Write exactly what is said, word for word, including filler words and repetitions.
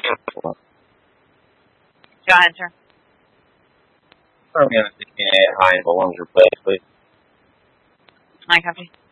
Go ahead, sir. Firm unit sixteen A at high and belongs your place, please. I copy.